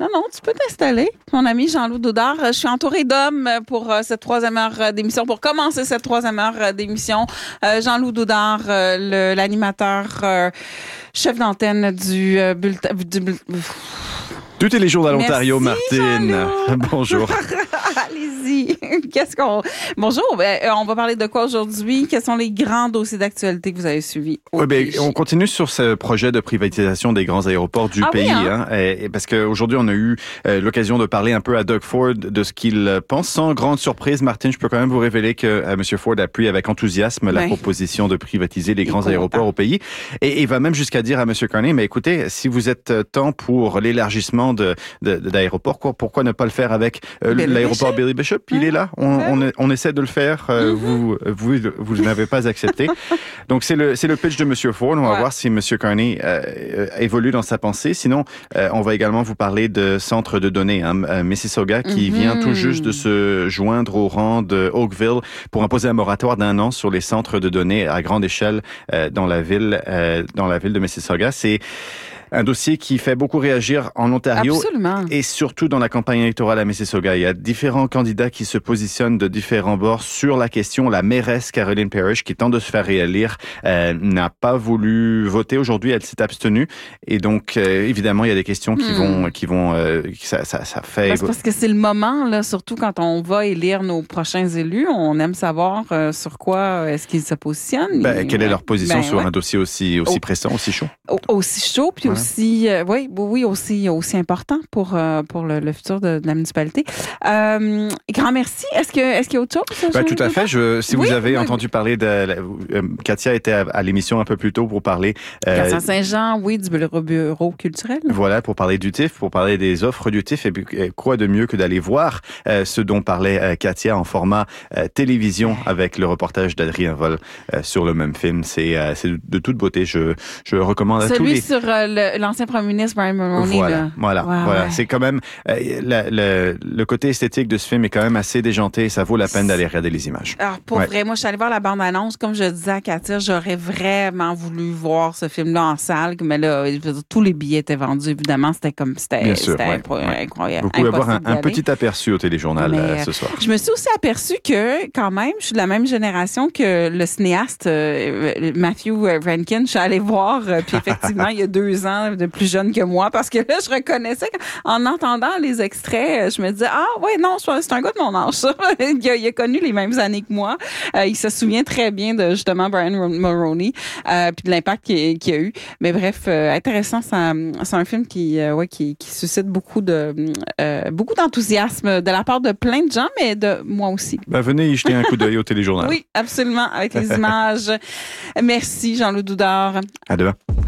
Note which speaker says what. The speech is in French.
Speaker 1: Non, tu peux t'installer. Mon ami Jean-Loup Doudard, je suis entourée d'hommes pour cette 3e heure d'émission. Pour commencer cette 3e heure d'émission, Jean-Loup Doudard, l'animateur, chef d'antenne du bulletin...
Speaker 2: Tous les jours dans l'Ontario,
Speaker 1: Merci,
Speaker 2: Martine. Bonjour.
Speaker 1: Allez-y. Bonjour. On va parler de quoi aujourd'hui? Quels sont les grands dossiers d'actualité que vous avez suivis?
Speaker 2: On continue sur ce projet de privatisation des grands aéroports du pays.
Speaker 1: Oui, hein?
Speaker 2: Parce qu'aujourd'hui, on a eu l'occasion de parler un peu à Doug Ford de ce qu'il pense. Sans grande surprise, Martine, je peux quand même vous révéler que M. Ford appuie avec enthousiasme la proposition de privatiser les grands aéroports au pays. Et il va même jusqu'à dire à M. Carney, mais écoutez, si vous êtes tant pour l'élargissement d'aéroports, pourquoi ne pas le faire avec l'aéroport Billy Bishop? Il est là. On essaie de le faire. Vous n'avez pas accepté. Donc, c'est le pitch de M. Ford. On va voir si M. Carney évolue dans sa pensée. Sinon, on va également vous parler de centre de données, Mississauga, qui vient tout juste de se joindre au rang de Oakville pour imposer un moratoire d'1 an sur les centres de données à grande échelle dans la ville de Mississauga. C'est un dossier qui fait beaucoup réagir en Ontario.
Speaker 1: Absolument. Et
Speaker 2: surtout dans la campagne électorale à Mississauga. Il y a différents candidats qui se positionnent de différents bords sur la question. La mairesse Caroline Parrish, qui tente de se faire réélire, n'a pas voulu voter aujourd'hui. Elle s'est abstenue. Et donc, évidemment, il y a des questions qui vont ça fait...
Speaker 1: Parce que c'est le moment, là, surtout quand on va élire nos prochains élus. On aime savoir sur quoi est-ce qu'ils se positionnent.
Speaker 2: Quelle est leur position sur un dossier aussi pressant, aussi chaud?
Speaker 1: Aussi chaud, puis aussi, aussi important pour le futur de la municipalité. Grand merci. Est-ce qu'il y a autre chose?
Speaker 2: Tout à fait. Si vous avez entendu parler Katia était à l'émission un peu plus tôt pour parler...
Speaker 1: Katia Saint-Jean, du bureau culturel.
Speaker 2: Voilà, pour parler du TIF, pour parler des offres du TIF. Et quoi de mieux que d'aller voir ce dont parlait Katia en format télévision avec le reportage d'Adrien Vol sur le même film. C'est de toute beauté. Je recommande à tous les...
Speaker 1: Celui sur l'ancien premier ministre Brian Mulroney.
Speaker 2: Voilà. C'est quand même... le côté esthétique de ce film est quand même assez déjanté et ça vaut la peine d'aller regarder les images.
Speaker 1: Alors, pour vrai, moi, je suis allée voir la bande-annonce. Comme je disais à Katia, j'aurais vraiment voulu voir ce film-là en salle. Mais là, tous les billets étaient vendus, évidemment. C'était incroyable.
Speaker 2: Vous pouvez avoir un petit aperçu au téléjournal ce soir.
Speaker 1: Je me suis aussi aperçue que, quand même, je suis de la même génération que le cinéaste Matthew Rankin. Je suis allée voir, puis effectivement, il y a 2 ans, de plus jeune que moi, parce que là, je reconnaissais qu'en entendant les extraits, je me disais, c'est un gars de mon âge, ça. il a connu les mêmes années que moi. Il se souvient très bien de, justement, Brian Mulroney, puis de l'impact qu'il a eu. Mais bref, intéressant, c'est un film qui suscite beaucoup d'enthousiasme de la part de plein de gens, mais de moi aussi.
Speaker 2: Venez y jeter un coup d'œil au téléjournal.
Speaker 1: Oui, absolument, avec les images. Merci, Jean-Loup Doudard.
Speaker 2: À demain.